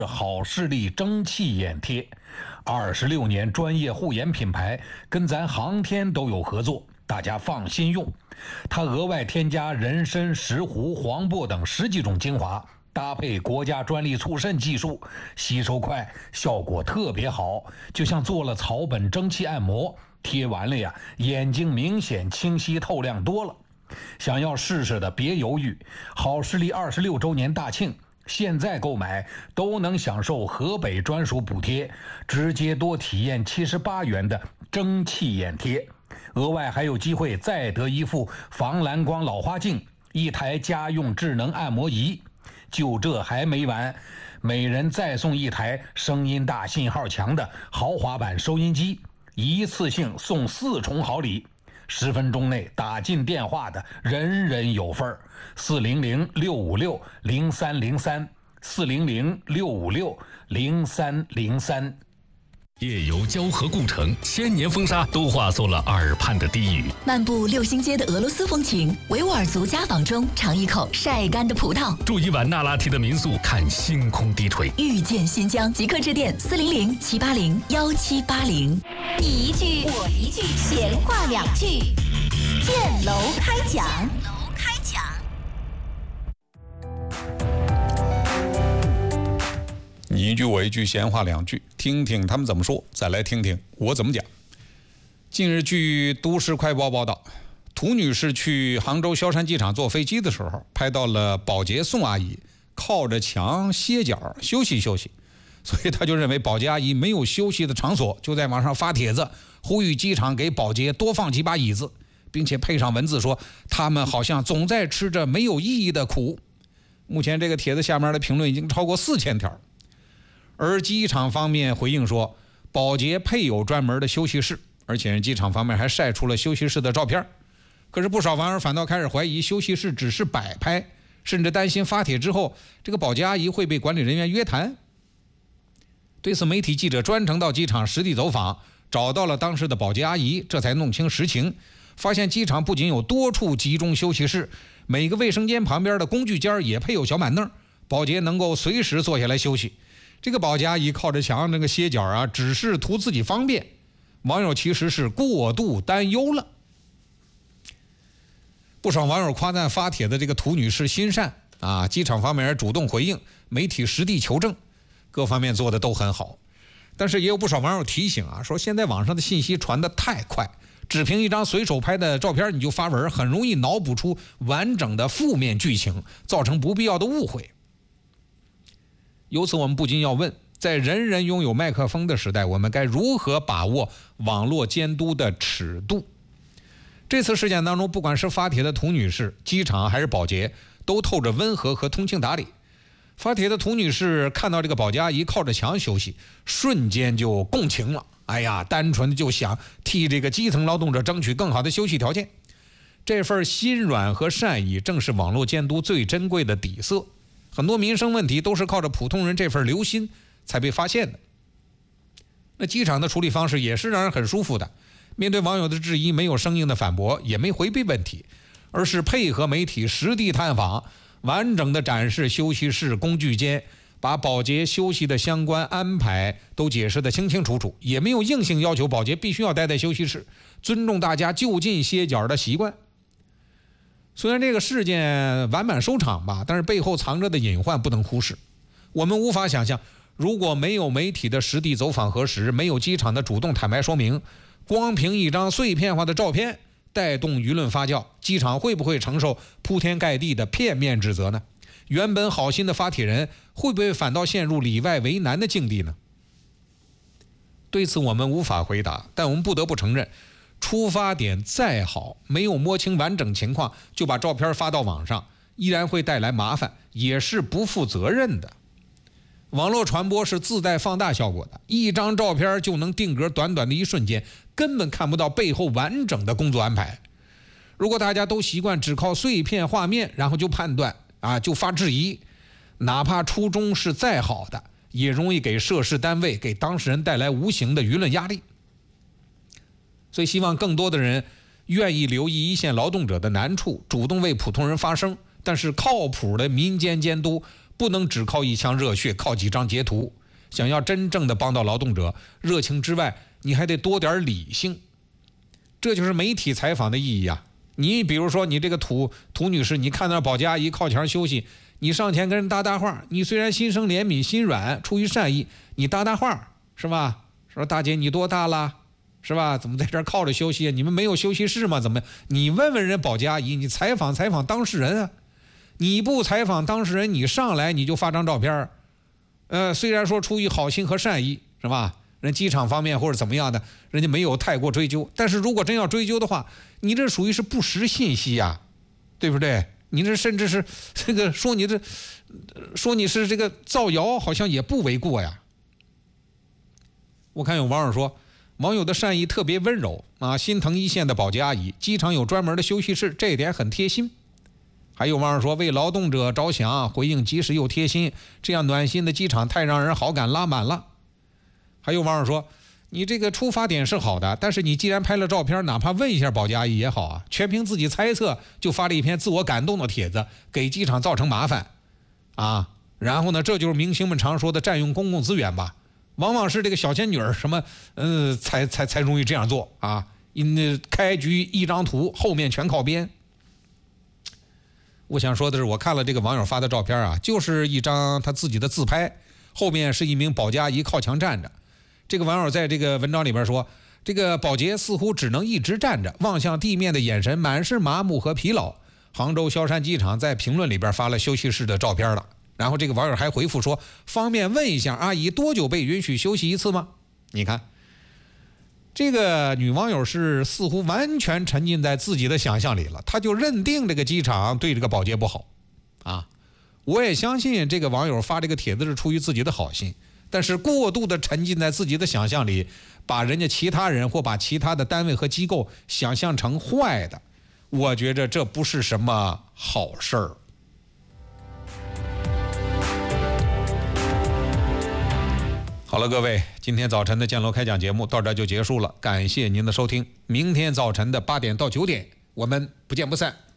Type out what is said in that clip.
好视力蒸汽眼贴，26年专业护眼品牌，跟咱航天都有合作，大家放心用。它额外添加人参、石斛、黄柏等10几种精华，搭配国家专利促渗技术，吸收快，效果特别好，就像做了草本蒸汽按摩，贴完了呀，眼睛明显清晰透亮多了。想要试试的别犹豫，好视力26周年大庆，现在购买都能享受河北专属补贴，直接多体验78元的蒸汽眼贴，额外还有机会再得一副防蓝光老花镜，1台家用智能按摩仪。就这还没完，每人再送1台声音大、信号强的豪华版收音机，一次性送4重好礼。10分钟内打进电话的人人有份，400-656-0303，400-656-0303。 夜游交河故城，千年风沙都化作了耳畔的低语。 漫步6星街的俄罗斯风情，维吾尔族家访中尝一口晒干的葡萄， 住一晚那拉提的民宿，看星空低垂。 遇见新疆，即刻致电400-780-1780。 你一句我一句，闲话2句，建楼开讲。 你一句我一句，闲话2句，听听他们怎么说，再来听听我怎么讲。近日，据都市快报报道，涂女士去杭州萧山机场坐飞机的时候，拍到了保洁宋阿姨靠着墙歇脚休息休息，所以她就认为保洁阿姨没有休息的场所，就在网上发帖子呼吁机场给保洁多放几把椅子，并且配上文字说他们好像总在吃着没有意义的苦。目前这个帖子下面的评论已经超过4000条。而机场方面回应说，保洁配有专门的休息室，而且机场方面还晒出了休息室的照片。可是不少网友反倒开始怀疑休息室只是摆拍，甚至担心发帖之后这个保洁阿姨会被管理人员约谈。对此，媒体记者专程到机场实地走访，找到了当时的保洁阿姨，这才弄清实情，发现机场不仅有多处集中休息室，每个卫生间旁边的工具间也配有小板凳，保洁能够随时坐下来休息。这个保洁阿姨靠着墙那个歇脚啊，只是图自己方便，网友其实是过度担忧了。不少网友夸赞发帖的这个涂女士心善啊，机场方面也主动回应，媒体实地求证，各方面做的都很好。但是也有不少网友提醒啊，说现在网上的信息传得太快，只凭一张随手拍的照片你就发文，很容易脑补出完整的负面剧情，造成不必要的误会。由此我们不禁要问，在人人拥有麦克风的时代，我们该如何把握网络监督的尺度？这次事件当中，不管是发帖的涂女士、机场还是保洁，都透着温和和通情达理。发帖的涂女士看到这个保洁阿姨靠着墙休息，瞬间就共情了，哎呀，单纯的就想替这个基层劳动者争取更好的休息条件。这份心软和善意正是网络监督最珍贵的底色。很多民生问题都是靠着普通人这份留心才被发现的。那机场的处理方式也是让人很舒服的，面对网友的质疑，没有生硬的反驳，也没回避问题，而是配合媒体实地探访，完整的展示休息室、工具间，把保洁休息的相关安排都解释得清清楚楚，也没有硬性要求保洁必须要待在休息室，尊重大家就近歇脚的习惯。虽然这个事件完满收场吧，但是背后藏着的隐患不能忽视。我们无法想象，如果没有媒体的实地走访核实，没有机场的主动坦白说明，光凭一张碎片化的照片带动舆论发酵，机场会不会承受铺天盖地的片面指责呢？原本好心的发帖人会不会反倒陷入里外为难的境地呢？对此我们无法回答，但我们不得不承认，出发点再好，没有摸清完整情况就把照片发到网上，依然会带来麻烦，也是不负责任的。网络传播是自带放大效果的，一张照片就能定格短短的一瞬间，根本看不到背后完整的工作安排。如果大家都习惯只靠碎片画面然后就判断就发质疑，哪怕初衷是再好的，也容易给涉事单位给当事人带来无形的舆论压力。所以希望更多的人愿意留意一线劳动者的难处，主动为普通人发声，但是靠谱的民间监督不能只靠一腔热血，靠几张截图。想要真正的帮到劳动者，热情之外，你还得多点理性。这就是媒体采访的意义啊！你比如说，你这个涂女士，你看到保洁阿姨靠墙休息，你上前跟人搭话，你虽然心生怜悯，心软，出于善意，你搭话是吧？说大姐你多大了？是吧？怎么在这儿靠着休息？你们没有休息室吗？怎么？你问问人保洁阿姨，你采访当事人啊！你不采访当事人，你上来你就发张照片，虽然说出于好心和善意，是吧？人机场方面或者怎么样的，人家没有太过追究。但是如果真要追究的话，你这属于是不实信息呀，对不对？你这甚至是这个说你是这个造谣，好像也不为过呀。我看有网友说，网友的善意特别温柔啊，心疼一线的保洁阿姨，机场有专门的休息室，这一点很贴心。还有网友说，为劳动者着想，回应及时又贴心，这样暖心的机场太让人好感拉满了。还有网友说，你这个出发点是好的，但是你既然拍了照片，哪怕问一下保洁阿姨也好啊，全凭自己猜测就发了一篇自我感动的帖子，给机场造成麻烦啊。然后呢，这就是明星们常说的占用公共资源吧。往往是这个小仙女什么才容易这样做啊。开局一张图，后面全靠编。我想说的是，我看了这个网友发的照片啊，就是一张他自己的自拍，后面是一名保洁阿姨靠墙站着。这个网友在这个文章里边说，这个保洁似乎只能一直站着，望向地面的眼神满是麻木和疲劳。杭州萧山机场在评论里边发了休息室的照片了，然后这个网友还回复说，方便问一下阿姨多久被允许休息一次吗？你看这个女网友是似乎完全沉浸在自己的想象里了，她就认定这个机场对这个保洁不好啊。我也相信这个网友发这个帖子是出于自己的好心，但是过度的沉浸在自己的想象里，把人家其他人或把其他的单位和机构想象成坏的，我觉着这不是什么好事儿。好了，各位，今天早晨的建楼开讲节目到这就结束了，感谢您的收听。明天早晨的8点到9点，我们不见不散。